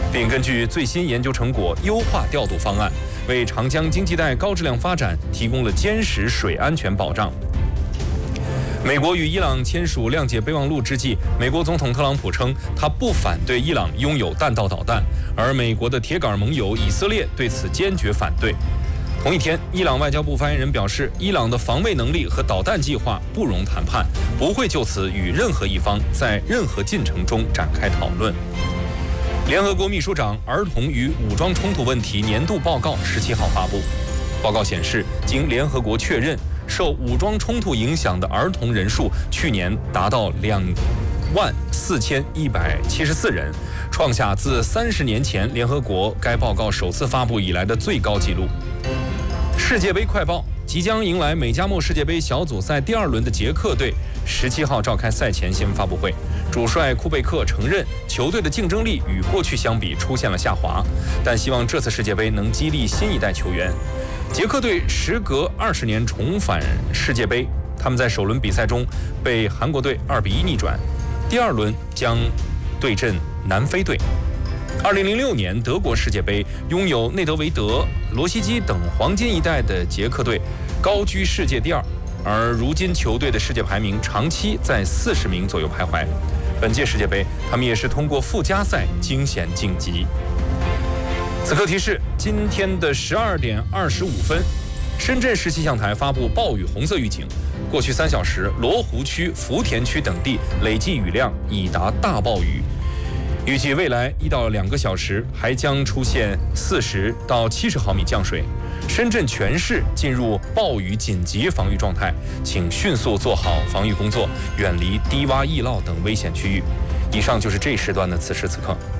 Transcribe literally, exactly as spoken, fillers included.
并根据最新研究成果优化调度方案，为长江经济带高质量发展提供了坚实水安全保障。美国与伊朗签署谅解备忘录之际，美国总统特朗普称他不反对伊朗拥有弹道导弹，而美国的铁杆盟友以色列对此坚决反对。同一天，伊朗外交部发言人表示，伊朗的防卫能力和导弹计划不容谈判，不会就此与任何一方在任何进程中展开讨论。联合国秘书长儿童与武装冲突问题年度报告十七号发布，报告显示，经联合国确认，受武装冲突影响的儿童人数去年达到两万四千一百七十四人，创下自三十年前联合国该报告首次发布以来的最高纪录。世界杯快报：即将迎来美加墨世界杯小组赛第二轮的捷克队，十七号召开赛前新闻发布会。主帅库贝克承认，球队的竞争力与过去相比出现了下滑，但希望这次世界杯能激励新一代球员。捷克队时隔二十年重返世界杯，他们在首轮比赛中被韩国队二比一逆转，第二轮将对阵南非队。二零零六年德国世界杯，拥有内德维德、罗西基等黄金一代的捷克队高居世界第二，而如今球队的世界排名长期在四十名左右徘徊。本届世界杯，他们也是通过附加赛惊险晋级。此刻提示：今天的十二点二十五分，深圳市气象台发布暴雨红色预警。过去三小时，罗湖区、福田区等地累计雨量已达大暴雨。预计未来一到两个小时还将出现四十到七十毫米降水。深圳全市进入暴雨紧急防御状态，请迅速做好防御工作，远离低洼易涝等危险区域。以上就是这一时段的此时此刻。